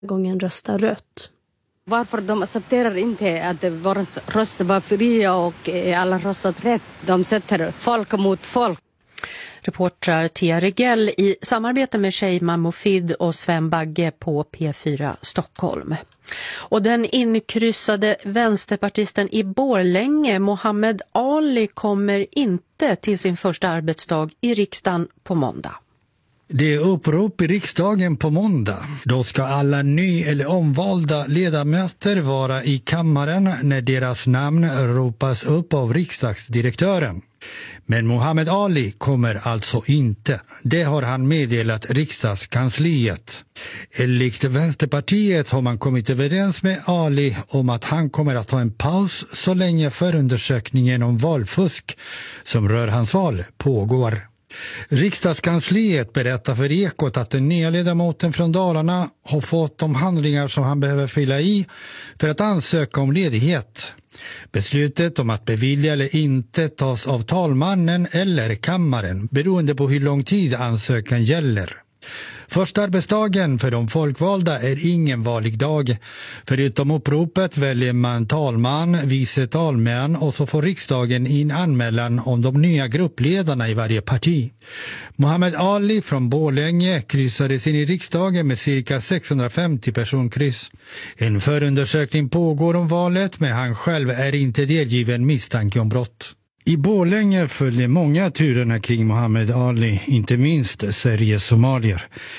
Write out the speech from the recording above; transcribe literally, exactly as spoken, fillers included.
gången röstar rött. Varför de accepterar inte att våra röster var fria och alla röstat rätt. De sätter folk mot folk. Reportrar Tia Regell i samarbete med Sheima Mofid och Sven Bagge på P fyra Stockholm. Och den inkryssade vänsterpartisten i Borlänge, Mohammed Ali, kommer inte till sin första arbetsdag i riksdagen på måndag. Det är upprop i riksdagen på måndag. Då ska alla ny- eller omvalda ledamöter vara i kammaren när deras namn ropas upp av riksdagsdirektören. Men Mohammed Ali kommer alltså inte. Det har han meddelat riksdagskansliet. Enligt Vänsterpartiet har man kommit överens med Ali om att han kommer att ta en paus så länge förundersökningen om valfusk som rör hans val pågår. Riksdagskansliet berättar för Ekot att den nya ledamoten från Dalarna har fått de handlingar som han behöver fylla i för att ansöka om ledighet. Beslutet om att bevilja eller inte tas av talmannen eller kammaren beroende på hur lång tid ansökan gäller. Första arbetsdagen för de folkvalda är ingen vanlig dag. Förutom uppropet väljer man talman, vice talmän och så får riksdagen in anmälan om de nya gruppledarna i varje parti. Mohammed Ali från Borlänge kryssades in i riksdagen med cirka sexhundrafemtio personkryss. En förundersökning pågår om valet, men han själv är inte delgiven misstanke om brott. I Borlänge följer många turerna kring Mohammed Ali, inte minst Sveriges somalier.